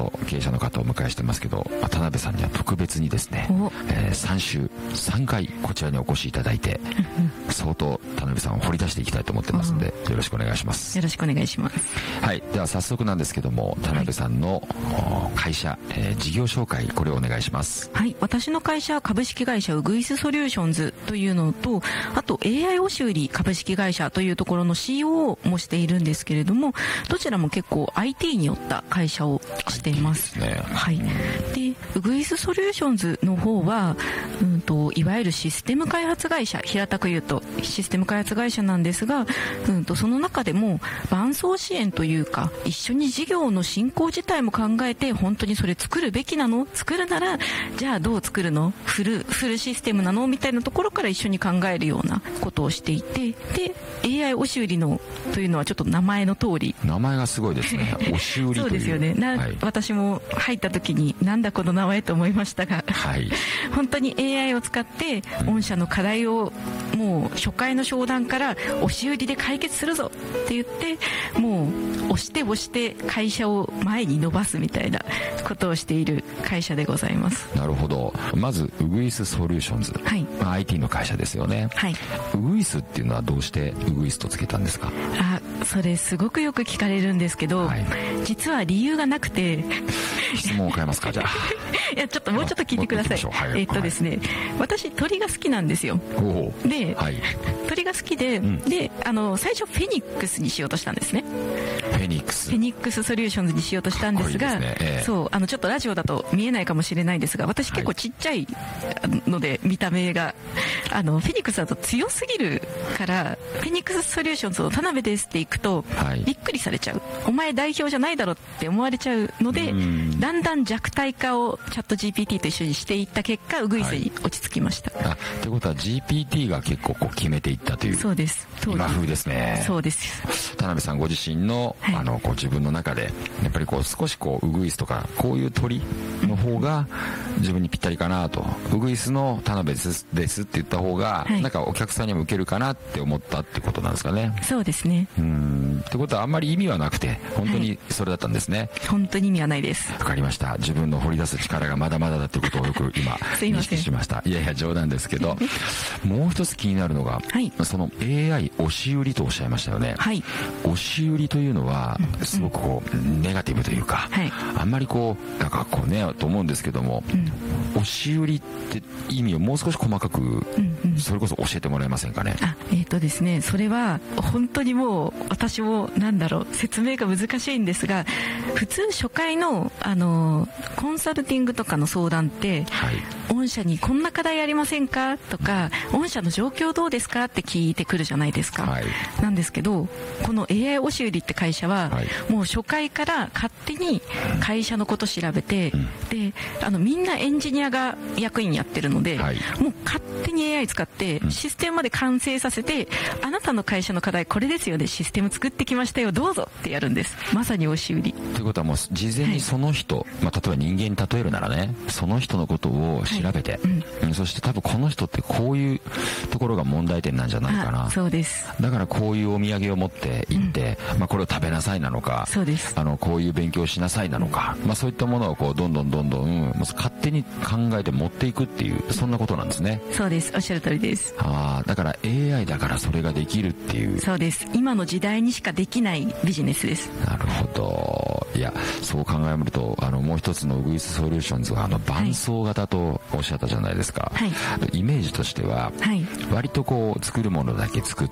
と経営者の方をお迎えしてますけど、田辺さんには特別にですね、3回こちらにお越しいただいて相当田辺さんを掘り出していきたいと思ってますので、よろしくお願いします。 よろしくお願いします。 はい、では早速なんですけども、田辺さんの会社、事業紹介、これをお願いします。 はい、私の会社株式会社ウグイスソリューションズというのと、あと AI 押売株式会社というところの COO もしているんですけれども、どちらも結構 IT によった会社をしています。はい。で、ウグイスソリューションズの方は、いわゆるシステム開発会社、平たく言うとシステム開発会社なんですが、その中でも伴走支援というか、一緒に事業の進行自体も考えて、本当にそれ作るべきなの？作るならじゃあどう作るの？フルシステムなの？みたいなところから一緒に考えるようなことをしていて、で AI 押売のというのはちょっと名前の通り、 名前がすごいですね。押し売りという。そうですよね。 はい、私も入った時になんだこの名前と思いましたが、はい、本当に AI を使って御社の課題をもう初回の商談から押し売りで解決するぞって言って、もう押して会社を前に伸ばすみたいなことをしている会社でございます。 なるほど。まずウグイスソリューションズ、はい、IT の会社ですよね。はい。ウグイスっていうのはどうしてウグイスとつけたんですか？ それすごくよく聞かれるんですけど、はい、実は理由がなくて質問を変えますか？じゃあいや、もうちょっと聞いてください。はい、ですね、私鳥が好きなんですよ。で、はい、鳥が好きで、で最初フェニックスにしようとしたんですね。 フェニックスソリューションズにしようとしたんですが、そうちょっとラジオだと見えないかもしれないですが、私結構ちっちゃいので、見た目がフェニックスだと強すぎるから、フェニックスソリューションズの田辺ですって行くと、はい、びっくりされちゃう。お前代表じゃないだろって思われちゃうので、だんだん弱体化をチャット GPT と一緒にしていった結果、ウグイスに落ち着きました。 はい、ということは GPT が結構決めていったという。 そうです。 今風ですね。 そうです。 田辺さんご自身の、はい、自分の中でやっぱり少しウグイスとかこういう鳥の方が自分にぴったりかなと、ウグイスの田辺ですって言った方が、はい、なんかお客さんにも受けるかなって思ったってことなんですかね。 そうですね。 ってことはあんまり意味はなくて、本当にそれだったんですね。 はい、本当に意味はないです。 わかりました。自分の掘り出す力がまだまだだということをよく今認識しました。いやいや冗談ですけどもう一つ気になるのが、はい、その AI 押し売りとおっしゃいましたよね。はい、押し売りというのはすごくネガティブというか、はい、あんまりなんかと思うんですけども、押し売りって意味をもう少し細かく、それこそ教えてもらえませんかね。 ですね、それは本当にもう私も説明が難しいんですが、普通初回のコンサルティングとかの相談って、はい、御社にこんな課題ありませんかとか、御社の状況どうですかって聞いてくるじゃないですか。はい、なんですけど、この AI 押し売りって会社は、はい、もう初回から勝手に会社のこと調べて、でみんなエンジニアが役員やってるので、はい、もう勝手に AI 使ってシステムまで完成させて、あなたの会社の課題これですよね、システム作ってきましたよ、どうぞってやるんです。まさに押し売りということは、もう事前にその人、はい、例えば人間に例えるならね、その人のことを調べて、はい、そして多分この人ってこういうところが問題点なんじゃないかな。 そうです。 だからこういうお土産を持って行って、これを食べなさいなのか、 そうです。 こういう勉強しなさいなのか、そういったものをどんどん勝手に考えて持っていくっていう、そんなことなんですね。 そうです。おっしゃる通りです。 だから AI だからそれができるっていう。 そうです。今の時代にしかできないビジネスです。 なるほど。いや、そう考えるともう一つのウグイスソリューションズは伴走型とおっしゃったじゃないですか。はい、イメージとしては、はい、割と作るものだけ作って、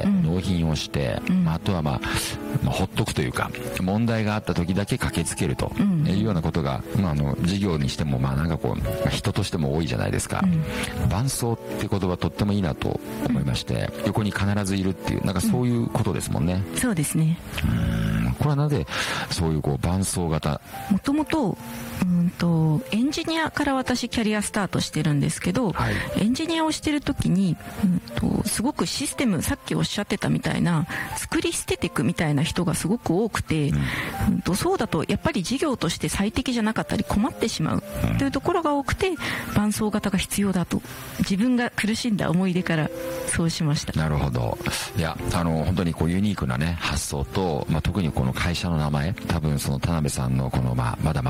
納品をして、あとはほっとくというか、問題があった時だけ駆けつけるというようなことが、事業にしても人としても多いじゃないですか。伴走って言葉とってもいいなと思いまして、横に必ずいるっていう、そういうことですもんね。 そうですね。 これはなぜそういう伴走型。 もともとエンジニアから私キャリアスタートしてるんですけど、はい、エンジニアをしてる時に、すごくシステム、さっきおっしゃってたみたいな作り捨てていくみたいな人がすごく多くて、そうだとやっぱり事業として最適じゃなかったり困ってしまうというところが多くて、伴走型が必要だと自分が苦しんだ思い出からそうしました。 なるほど。いや、本当にユニークなね発想と、特にこの会社の名前、多分その田辺さんのまだ